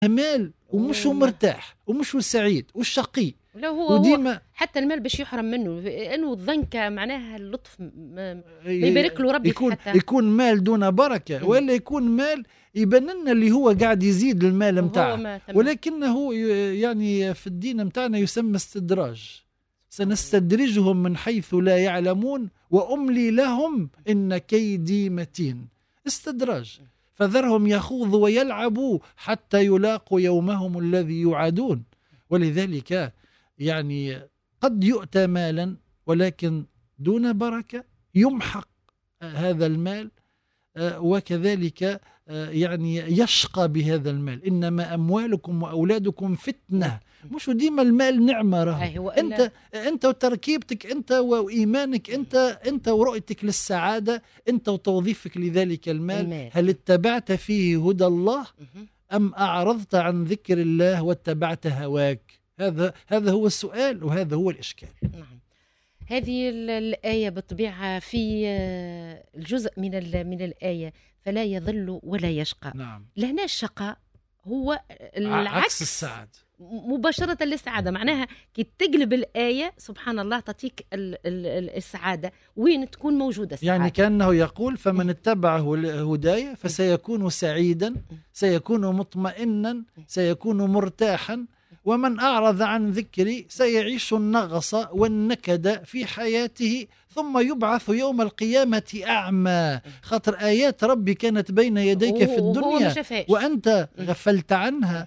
مال ومش مرتاح ومش سعيد والشقي. لا هو حتى المال باش يحرم منه، انه الضنك معناها اللطف ما يبارك له ربي يكون مال دون بركه، ولا يكون مال يبان لنا اللي هو قاعد يزيد المال متاعه، ولكنه يعني في الدين متاعنا يسمى استدراج. سنستدرجهم من حيث لا يعلمون وأملي لهم إن كيدي متين. استدراج، فذرهم يخوضوا ويلعبوا حتى يلاقوا يومهم الذي يوعدون. ولذلك يعني قد يؤتى مالا ولكن دون بركة، يمحق هذا المال، وكذلك يعني يشقى بهذا المال. إنما أموالكم وأولادكم فتنة. مش ديما المال نعمة، أنت وتركيبتك، أنت وإيمانك، أنت ورؤيتك للسعادة، أنت وتوظيفك لذلك المال. هل اتبعت فيه هدى الله أم أعرضت عن ذكر الله واتبعت هواك؟ هذا هو السؤال وهذا هو الإشكال. نعم. هذه الآية بالطبيعة في الجزء من الآية فلا يضل ولا يشقى. نعم. لهنا الشقاء هو عكس السعادة مباشرة للسعادة. معناها كي تقلب الآية سبحان الله تعطيك السعادة وين تكون موجودة السعادة. يعني كأنه يقول فمن اتبع هدايا فسيكون سعيدا، سيكون مطمئنا، سيكون مرتاحا، ومن أعرض عن ذكري سيعيش النغص والنكد في حياته ثم يبعث يوم القيامة أعمى. خاطر آيات ربي كانت بين يديك في الدنيا وأنت غفلت عنها،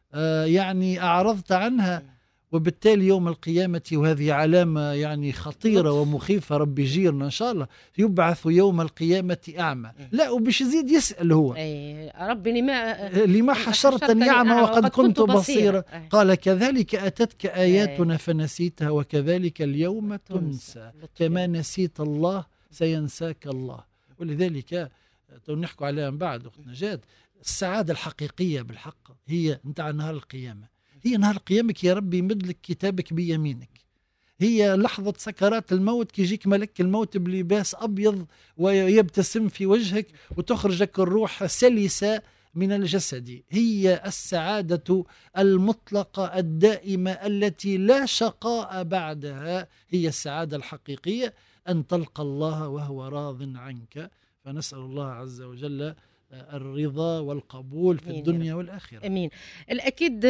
يعني أعرضت عنها، وبالتالي يوم القيامة، وهذه علامة يعني خطيرة ومخيفة، ربي يجيرنا إن شاء الله، يبعث يوم القيامة أعمى. لا وباش يزيد يسأل هو ربي لما حشرتني أعمى وقد كنت بصيرا. قال كذلك أتتك آياتنا فنسيتها وكذلك اليوم تنسى، كما نسيت الله سينساك الله. ولذلك نحكوا عليها من بعد أخت نجاة. السعادة الحقيقية بالحق هي نتاع نهار القيامة. هي نهار القيامة يا ربي يمدلك كتابك بيمينك. هي لحظة سكرات الموت كي يجيك ملك الموت بلباس أبيض ويبتسم في وجهك وتخرجك الروح سلسة من الجسد. هي السعادة المطلقة الدائمة التي لا شقاء بعدها. هي السعادة الحقيقية أن تلقى الله وهو راض عنك. فنسأل الله عز وجل الرضا والقبول في الدنيا والآخرة. أمين. الأكيد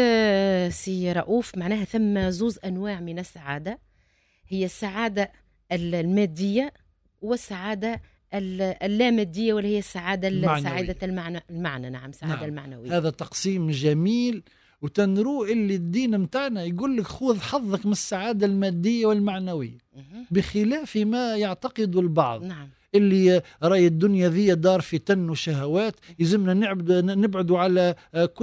سي رؤوف معناها ثم زوز أنواع من السعادة، هي السعادة المادية والسعادة اللامادية، واللي هي السعادة سعادة المعنى. نعم، سعادة المعنوية. هذا تقسيم جميل، وتنرو اللي الدين متاعنا يقول لك خذ حظك من السعادة المادية والمعنوية، بخلاف ما يعتقد البعض. نعم. اللي رأي الدنيا ذي دار فتن وشهوات، يزمنا نبعد على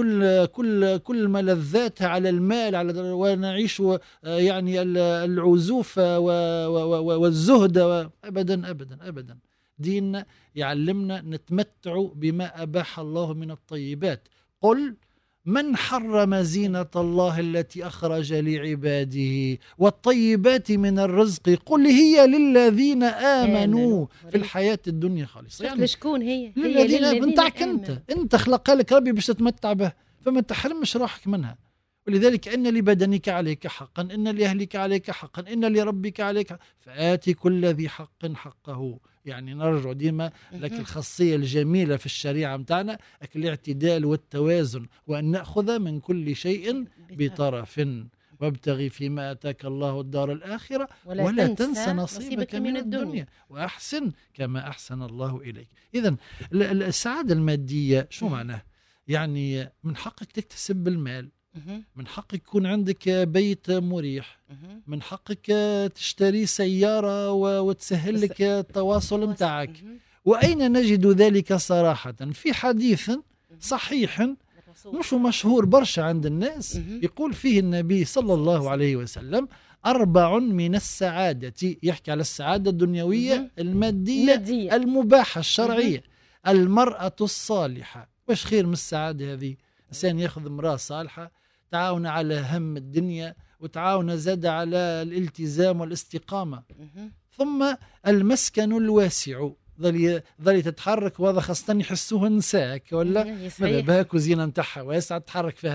كل ملذاتها، على المال، ونعيش يعني العزوف والزهد. أبدا أبدا أبدا. ديننا يعلمنا نتمتع بما أباح الله من الطيبات. قل من حرم زينة الله التي أخرج لعباده والطيبات من الرزق قل هي للذين آمنوا في الحياة الدنيا خالصة. يعني لشكون هي للذين نتاعك أنت خلق لك ربي باش تتمتع به، فما تحرمش روحك منها. ولذلك إن لبدنك عليك حقا، إن لأهلك عليك حقا، إن لربك عليك حقا، فآتي كل ذي حق حقه. يعني نرجع ديما لك الخاصية الجميلة في الشريعة متاعنا، الاعتدال والتوازن، وأن نأخذ من كل شيء بطرف، وابتغي فيما آتاك الله الدار الآخرة ولا تنسى نصيبك من الدنيا وأحسن كما أحسن الله إليك. إذن السعادة المادية شو معناه؟ يعني من حقك تكتسب المال، من حقك يكون عندك بيت مريح، من حقك تشتري سيارة وتسهل لك التواصل متاعك. وأين نجد ذلك صراحة؟ في حديث صحيح مش مشهور برشا عند الناس، يقول فيه النبي صلى الله عليه وسلم 4 من السعادة. يحكي على السعادة الدنيوية المادية المباحة الشرعية. المرأة الصالحة. وش خير من السعادة هذه؟ إنسان يأخذ امرأة صالحة تعاون على هم الدنيا وتعاون زاد على الالتزام والاستقامة. ثم المسكن الواسع، ظلي تتحرك، وهذا خاصة يحسوه نساك ولا يعني ماذا صحيح. بها كوزينة نتاعها واسعة تتحرك فيها